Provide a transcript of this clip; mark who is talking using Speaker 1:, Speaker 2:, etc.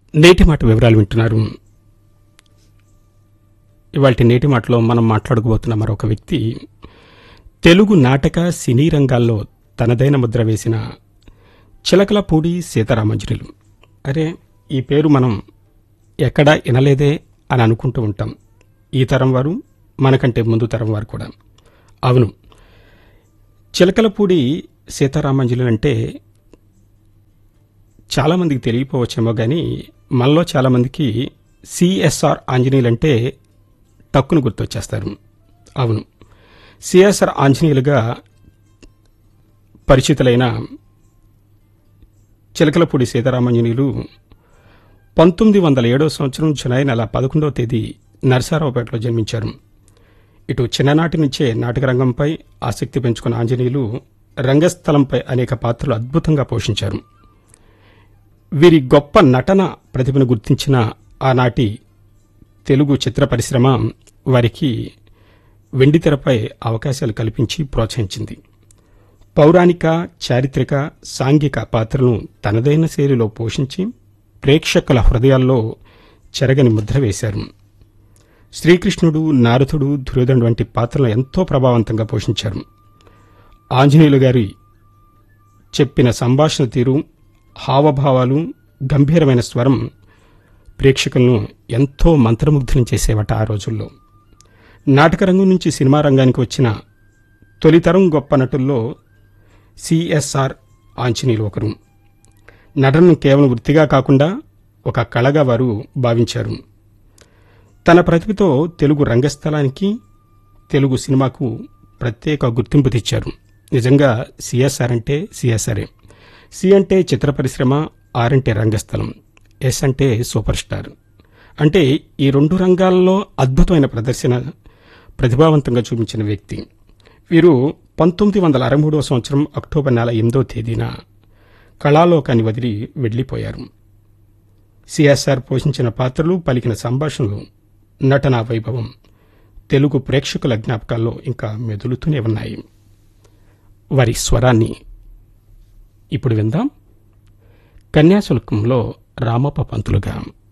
Speaker 1: నేటి మాట వివరాలు వింటున్నారు. ఇవాల్టి నేటి మాటలో మనం మాట్లాడుకోబోతున్న మరొక వ్యక్తి తెలుగు నాటక సినీ రంగాల్లో తనదైన ముద్ర వేసిన చిలకలపూడి సీతారామాంజనేయులు. అరే, ఈ పేరు మనం ఎక్కడా వినలేదే అని అనుకుంటూ ఉంటాం. ఈ తరం వారు, మనకంటే ముందు తరం వారు కూడా. అవును, చిలకలపూడి సీతారామాంజనేయులు అంటే చాలామందికి తెలియపోవచ్చేమో కానీ మనలో చాలామందికి సిఎస్ఆర్ ఆంజనేయులు అంటే టక్కును గుర్తొచ్చేస్తారు. అవును, సిఎస్ఆర్ ఆంజనేయులుగా పరిచితులైన చిలకలపూడి సీతారామాంజనేయులు 1907 సంవత్సరం జూలై నెల 11వ తేదీ నరసరావుపేటలో జన్మించారు. ఇటు చిన్ననాటి నుంచే నాటకరంగంపై ఆసక్తి పెంచుకున్న ఆంజనేయులు రంగస్థలంపై అనేక పాత్రలు అద్భుతంగా పోషించారు. వీరి గొప్ప నటన ప్రతిభను గుర్తించిన ఆనాటి తెలుగు చిత్ర పరిశ్రమ వారికి వెండితెరపై అవకాశాలు కల్పించి ప్రోత్సహించింది. పౌరాణిక, చారిత్రక, సాంఘిక పాత్రలను తనదైన శైలిలో పోషించి ప్రేక్షకుల హృదయాల్లో చెరగని ముద్ర వేశారు. శ్రీకృష్ణుడు, నారదుడు, దుర్యోధనుడు వంటి పాత్రలను ఎంతో ప్రభావవంతంగా పోషించారు. ఆంజనేయులు గారి చెప్పిన సంభాషణ తీరు, హావభావాలు, గంభీరమైన స్వరం ప్రేక్షకులను ఎంతో మంత్రముగ్ధులను చేసేవట ఆ రోజుల్లో. నాటకరంగం నుంచి సినిమా రంగానికి వచ్చిన తొలితరం గొప్ప నటుల్లో సిఎస్ఆర్ ఆంజనేయులు ఒకరు. నటనను కేవలం వృత్తిగా కాకుండా ఒక కళగా వారు భావించారు. తన ప్రతిభతో తెలుగు రంగస్థలానికి, తెలుగు సినిమాకు ప్రత్యేక గుర్తింపు తెచ్చారు. నిజంగా సిఎస్ఆర్ అంటే సిఎస్ఆర్ఏ. సి అంటే చిత్ర పరిశ్రమ, ఆర్ అంటే రంగస్థలం, ఎస్ అంటే సూపర్ స్టార్. అంటే ఈ రెండు రంగాల్లో అద్భుతమైన ప్రదర్శన ప్రతిభావంతంగా చూపించిన వ్యక్తి. వీరు 1963 సంవత్సరం అక్టోబర్ నెల 8వ తేదీన కళాలోకాన్ని వదిలి వెళ్లిపోయారు. సిఎస్ఆర్ పోషించిన పాత్రలు, పలికిన సంభాషణలు, నటనా వైభవం తెలుగు ప్రేక్షకుల జ్ఞాపకాల్లో ఇంకా మెదులుతూనే ఉన్నాయి. వారి స్వరాన్ని ఇప్పుడు విందాం. కన్యాశుల్కంలో రామప్ప పంతులుగా.